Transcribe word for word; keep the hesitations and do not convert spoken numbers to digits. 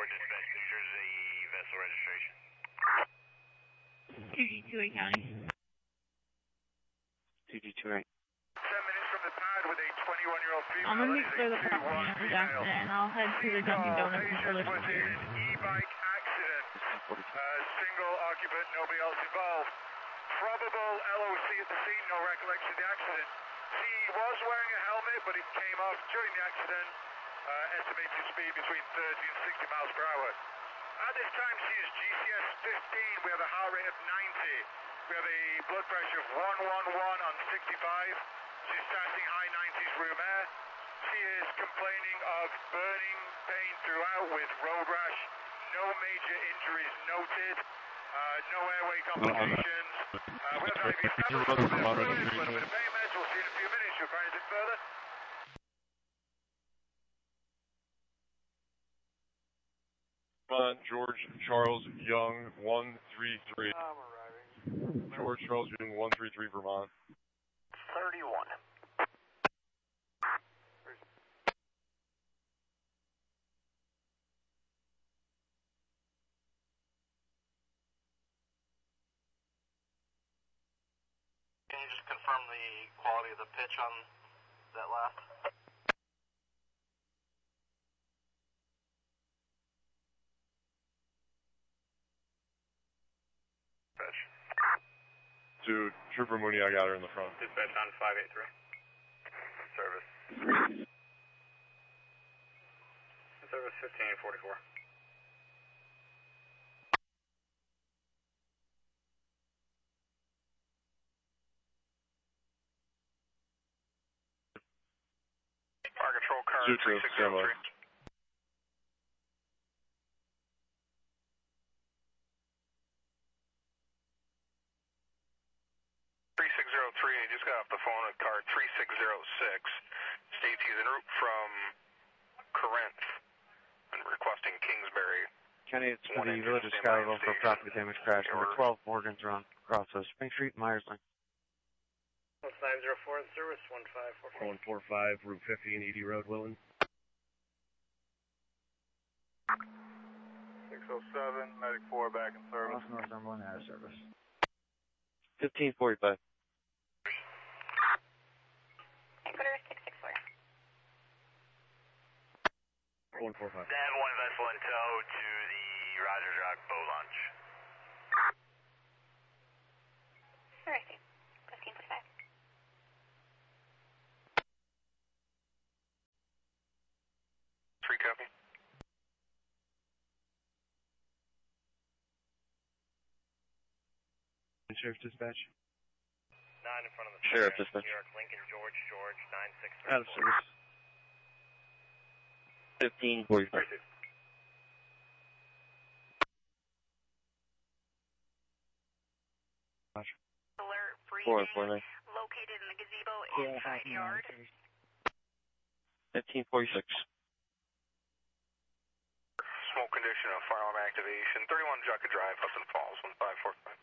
George dispatch. New Jersey vessel registration. two G two eight County. two G two eight. Ten minutes from the pad with a twenty-one-year-old female. I'm gonna clear the passenger after that, and I'll head to the Dunkin' Donuts and further was in an e-bike accident. Uh, single occupant, nobody else involved. Probable L O C at the scene, no recollection of the accident. She was wearing a helmet, but it came off during the accident. Uh, estimated speed between thirty and sixty miles per hour. At this time, she is G C S fifteen. We have a heart rate of ninety. We have a blood pressure of one eleven on sixty-five. She's starting high nineties room air. She is complaining of burning pain throughout with road rash. No major injuries noted. Uh, no airway complications. Uh, we have I V established a little bit of fluid, a little bit of pain meds. We'll see you in a few minutes. You'll find anything further. George Charles Young, one three three. I'm arriving. George Charles Young, one three three, Vermont. thirty-one. Can you just confirm the quality of the pitch on that last? To Trooper Mooney, I got her in the front. Dispatch on five eight three. Service. Service fifteen forty-four. Fire control current three six zero three. three six zero three, I just got off the phone with car three six zero six. States he's en route from Corinth and requesting Kingsbury. County, it's for the Village of Scottsville for property damage crash. Number twelve, Morgan's Run, across the Spring Street, Myersling. one five zero four in service, one five four four. one four five, Route fifty and Edie Road, Willen. six oh seven, Medic four back in service. Northumberland out of service. fifteen forty-five. Ecuador six six four. one four five. Then one vessel in tow to the Rogers Rock boat launch. Where is he? fifteen forty-five. Three copy. Sheriff Dispatch. Nine in front of the Sheriff Dispatch. New York Lincoln George George nine six three. Out of service. fifteen forty-five. Alert Four, breaching four, nine. located in the gazebo Yeah, inside yard. fifteen forty-six. Smoke condition of firearm activation. thirty-one Jucka Drive, Hudson Falls, one five four five.